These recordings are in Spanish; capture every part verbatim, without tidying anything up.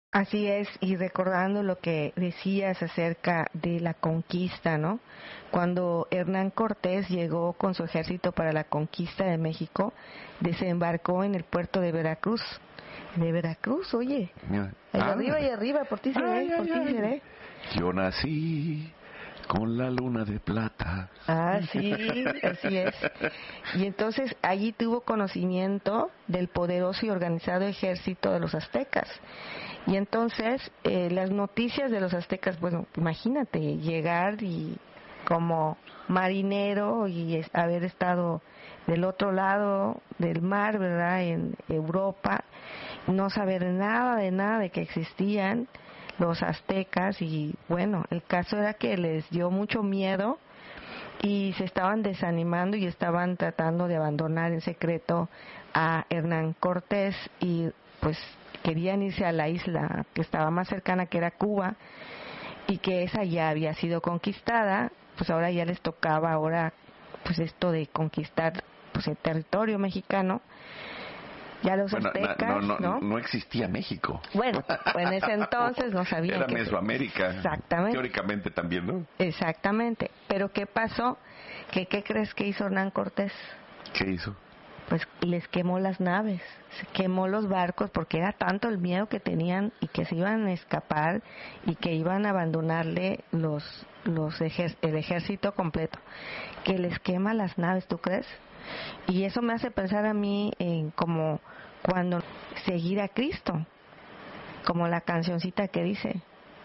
Así es, y recordando lo que decías acerca de la conquista, ¿no? Cuando Hernán Cortés llegó con su ejército para la conquista de México, desembarcó en el puerto de Veracruz. De Veracruz, oye, Mira. ahí Ah. arriba y arriba, por ti seré, Ay, por ay, ti ay. seré. Yo nací con la luna de plata. Ah, sí, así es. Y entonces allí tuvo conocimiento del poderoso y organizado ejército de los aztecas. Y entonces eh, las noticias de los aztecas, bueno, imagínate, llegar y como marinero y es, haber estado del otro lado del mar, ¿verdad?, en Europa, no saber nada de nada de que existían los aztecas. Y bueno, el caso era que les dio mucho miedo y se estaban desanimando y estaban tratando de abandonar en secreto a Hernán Cortés, y pues querían irse a la isla que estaba más cercana, que era Cuba, y que esa ya había sido conquistada. Pues ahora ya les tocaba ahora pues esto de conquistar pues el territorio mexicano. Ya los Bueno, aztecas, no, no, ¿no? no existía México. Bueno, pues en ese entonces no sabían Era que... Mesoamérica. Exactamente. Teóricamente también, ¿no? Exactamente. Pero ¿qué pasó? ¿Qué, qué crees que hizo Hernán Cortés? ¿Qué hizo? Pues les quemó las naves, se quemó los barcos, porque era tanto el miedo que tenían y que se iban a escapar y que iban a abandonarle los los ejer- el ejército completo, que les quema las naves, ¿tú crees? Y eso me hace pensar a mí en como cuando seguir a Cristo, como la cancioncita que dice: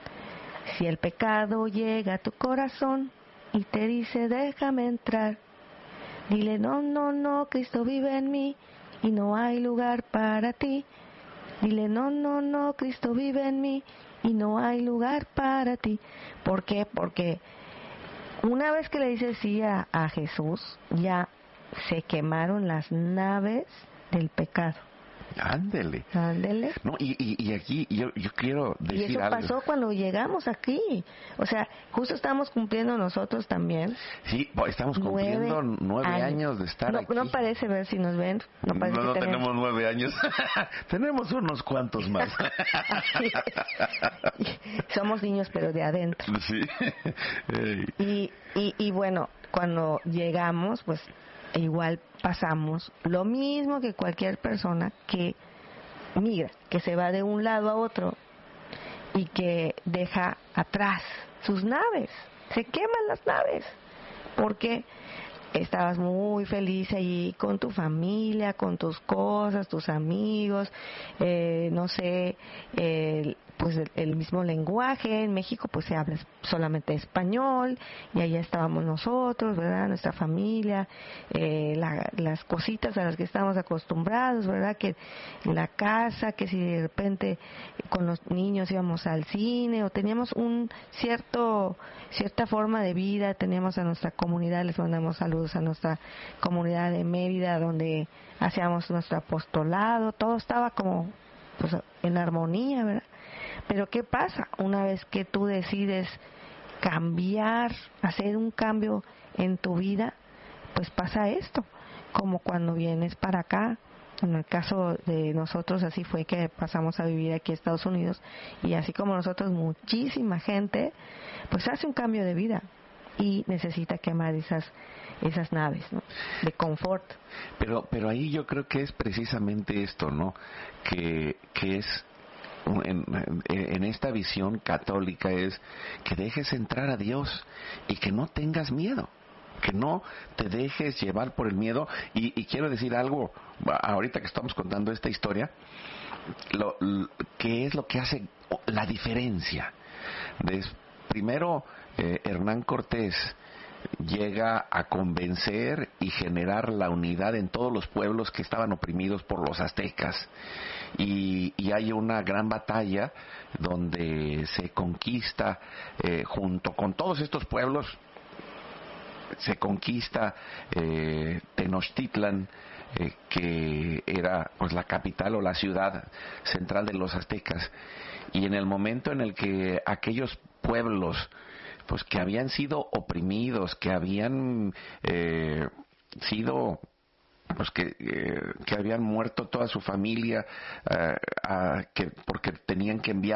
si el pecado llega a tu corazón y te dice déjame entrar, dile no, no, no, Cristo vive en mí y no hay lugar para ti. Dile no, no, no, Cristo vive en mí y no hay lugar para ti. ¿Por qué? Porque una vez que le dices sí a, a Jesús, ya se quemaron las naves del pecado. Ándele. Ándele. No, y, y, y aquí yo, yo quiero Y decir eso algo. pasó cuando llegamos aquí. O sea, justo estamos cumpliendo nosotros también. Sí, bo- estamos cumpliendo Nueve nueve años, años de estar no, aquí. no parece, ver si nos ven. No, parece no, no que tenemos nueve años. Tenemos unos cuantos más. Así es. Somos niños, pero de adentro. Sí. Ey. Y, y, y bueno, cuando llegamos, pues igual pasamos lo mismo que cualquier persona que migra, que se va de un lado a otro y que deja atrás sus naves. Se queman las naves porque estabas muy feliz allí con tu familia, con tus cosas, tus amigos, eh, no sé, eh, pues el, el mismo lenguaje. En México pues se habla solamente español y allá estábamos nosotros, ¿verdad? Nuestra familia, eh, la, las cositas a las que estábamos acostumbrados, ¿verdad? Que la casa, que si de repente con los niños íbamos al cine o teníamos un cierto cierta forma de vida, teníamos a nuestra comunidad, les mandamos saludos a nuestra comunidad de Mérida, donde hacíamos nuestro apostolado, todo estaba como pues en armonía, ¿verdad? Pero ¿qué pasa? Una vez que tú decides cambiar, hacer un cambio en tu vida, pues pasa esto, como cuando vienes para acá. En el caso de nosotros así fue que pasamos a vivir aquí a Estados Unidos, y así como nosotros, muchísima gente pues hace un cambio de vida y necesita quemar esas esas naves, ¿no?, de confort. Pero pero ahí yo creo que es precisamente esto, ¿no? Que que es en, en esta visión católica, es que dejes entrar a Dios y que no tengas miedo, que no te dejes llevar por el miedo. Y, y quiero decir algo, ahorita que estamos contando esta historia, lo, lo, ¿qué es lo que hace la diferencia? Des, primero, eh, Hernán Cortés llega a convencer y generar la unidad en todos los pueblos que estaban oprimidos por los aztecas, y, y hay una gran batalla donde se conquista, eh, junto con todos estos pueblos, se conquista eh, Tenochtitlan, eh, que era pues la capital o la ciudad central de los aztecas. Y en el momento en el que aquellos pueblos pues que habían sido oprimidos, que habían eh, sido pues que, eh, que habían muerto toda su familia, eh, a, que porque tenían que enviar